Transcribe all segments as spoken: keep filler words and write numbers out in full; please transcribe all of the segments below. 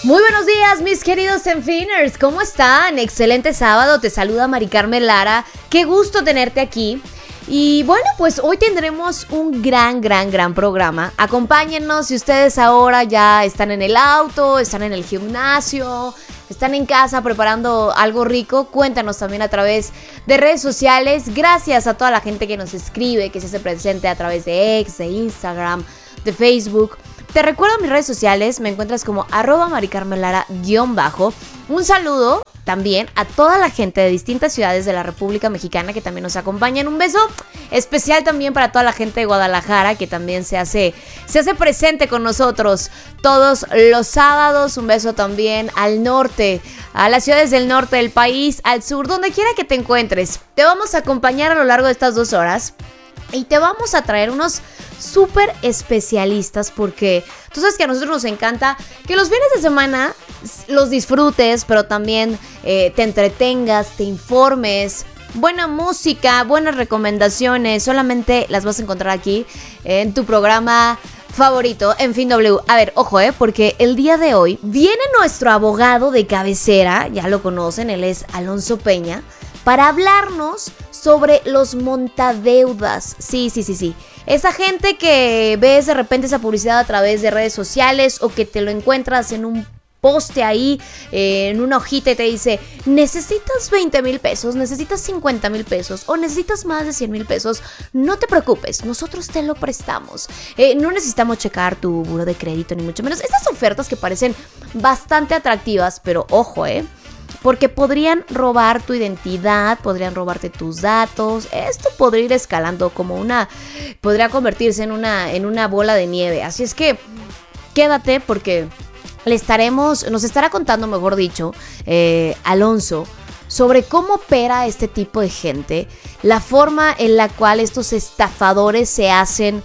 Muy buenos días, mis queridos Enfiners, ¿cómo están? Excelente sábado, te saluda Mari Carmen Lara, qué gusto tenerte aquí. Y bueno, pues hoy tendremos un gran, gran, gran programa. Acompáñennos si ustedes ahora ya están en el auto, están en el gimnasio, están en casa preparando algo rico. Cuéntanos también a través de redes sociales. Gracias a toda la gente que nos escribe, que se hace presente a través de X, de Instagram, de Facebook. Te recuerdo mis redes sociales, me encuentras como arroba maricarmelara guión bajo. Un saludo también a toda la gente de distintas ciudades de la República Mexicana que también nos acompañan. Un beso especial también para toda la gente de Guadalajara que también se hace, se hace presente con nosotros todos los sábados. Un beso también al norte, a las ciudades del norte del país, al sur, donde quiera que te encuentres. Te vamos a acompañar a lo largo de estas dos horas. Y te vamos a traer unos súper especialistas porque tú sabes que a nosotros nos encanta que los fines de semana los disfrutes, pero también eh, te entretengas, te informes. Buena música, buenas recomendaciones, solamente las vas a encontrar aquí en tu programa favorito, Enfin W. A ver, ojo, eh, porque el día de hoy viene nuestro abogado de cabecera, ya lo conocen, él es Alonso Peña, para hablarnos sobre los montadeudas. Sí, sí, sí, sí. Esa gente que ves de repente esa publicidad a través de redes sociales o que te lo encuentras en un poste ahí, eh, en una hojita y te dice, necesitas veinte mil pesos, necesitas cincuenta mil pesos o necesitas más de cien mil pesos. No te preocupes, nosotros te lo prestamos. Eh, no necesitamos checar tu buro de crédito ni mucho menos. Estas ofertas que parecen bastante atractivas, pero ojo, eh. Porque podrían robar tu identidad, podrían robarte tus datos. Esto podría ir escalando como una... Podría convertirse en una, en una bola de nieve. Así es que quédate porque le estaremos... Nos estará contando, mejor dicho, eh, Alonso, sobre cómo opera este tipo de gente. La forma en la cual estos estafadores se hacen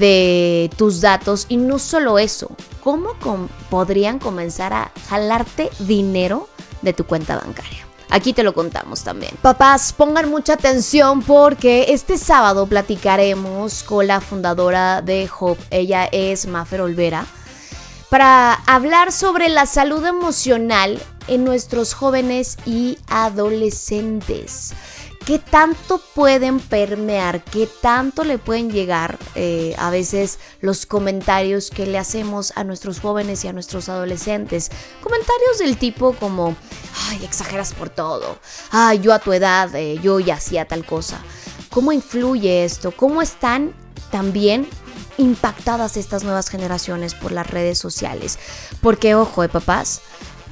de tus datos. Y no solo eso, cómo com- podrían comenzar a jalarte dinero de tu cuenta bancaria. Aquí te lo contamos también. Papás, pongan mucha atención porque este sábado platicaremos con la fundadora de Hope. Ella es Mafer Olvera, para hablar sobre la salud emocional en nuestros jóvenes y adolescentes. ¿Qué tanto pueden permear? ¿Qué tanto le pueden llegar eh, a veces los comentarios que le hacemos a nuestros jóvenes y a nuestros adolescentes? Comentarios del tipo como, ay, exageras por todo. Ay, yo a tu edad, eh, yo ya hacía tal cosa. ¿Cómo influye esto? ¿Cómo están también impactadas estas nuevas generaciones por las redes sociales? Porque, ojo, eh, papás,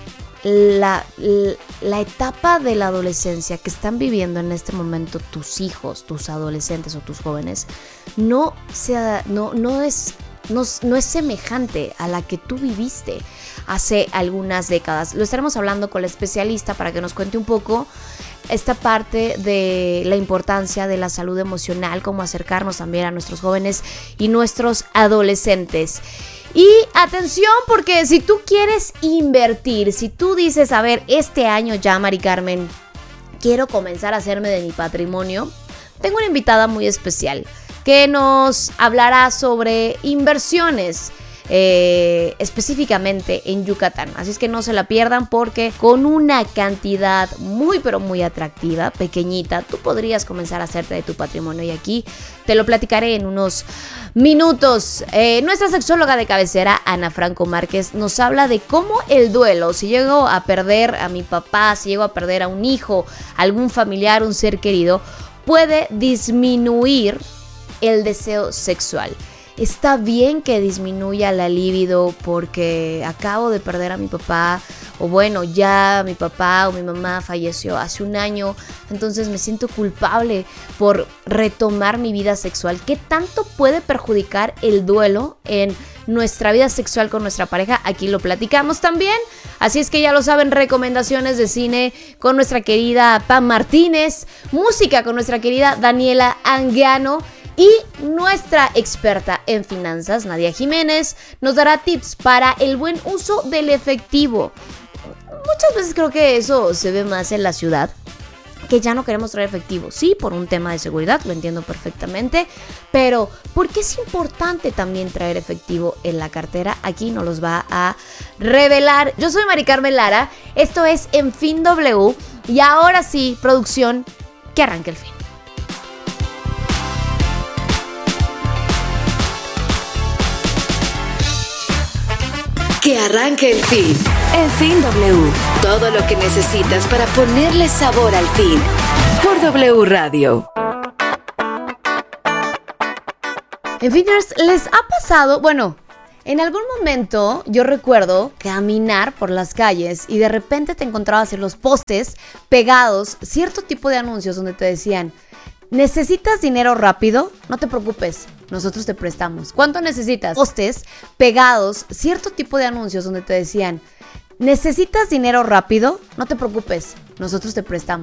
La, la, la etapa de la adolescencia que están viviendo en este momento tus hijos, tus adolescentes o tus jóvenes, no, sea, no, no, es, no, no es semejante a la que tú viviste hace algunas décadas. Lo estaremos hablando con la especialista para que nos cuente un poco esta parte de la importancia de la salud emocional, cómo acercarnos también a nuestros jóvenes y nuestros adolescentes. Y atención, porque si tú quieres invertir, si tú dices, a ver, este año ya, Mari Carmen, quiero comenzar a hacerme de mi patrimonio, tengo una invitada muy especial que nos hablará sobre inversiones. Eh, específicamente en Yucatán, así es que no se la pierdan porque con una cantidad muy pero muy atractiva, pequeñita, tú podrías comenzar a hacerte de tu patrimonio y aquí te lo platicaré en unos minutos. Eh, nuestra sexóloga de cabecera, Ana Franco Márquez, nos habla de cómo el duelo, si llego a perder a mi papá, si llego a perder a un hijo, algún familiar, un ser querido, puede disminuir el deseo sexual. Está bien que disminuya la libido porque acabo de perder a mi papá, o bueno, ya mi papá o mi mamá falleció hace un año, entonces me siento culpable por retomar mi vida sexual. ¿Qué tanto puede perjudicar el duelo en nuestra vida sexual con nuestra pareja? Aquí lo platicamos también. Así es que ya lo saben, recomendaciones de cine con nuestra querida Pam Martínez, música con nuestra querida Daniela Anguiano. Y nuestra experta en finanzas, Nadia Jiménez, nos dará tips para el buen uso del efectivo. Muchas veces creo que eso se ve más en la ciudad, que ya no queremos traer efectivo. Sí, por un tema de seguridad, lo entiendo perfectamente, pero ¿por qué es importante también traer efectivo en la cartera? Aquí nos los va a revelar. Yo soy Mari Carmen Lara, esto es En Fin W, y ahora sí, producción, que arranque el fin. Que arranque el fin. En Fin W. Todo lo que necesitas para ponerle sabor al fin. Por W Radio. En Finers, ¿les ha pasado? Bueno, en algún momento yo recuerdo caminar por las calles y de repente te encontrabas en los postes pegados cierto tipo de anuncios donde te decían: ¿necesitas dinero rápido? No te preocupes, nosotros te prestamos. ¿Cuánto necesitas? Postes pegados, cierto tipo de anuncios donde te decían: ¿necesitas dinero rápido? No te preocupes, nosotros te prestamos.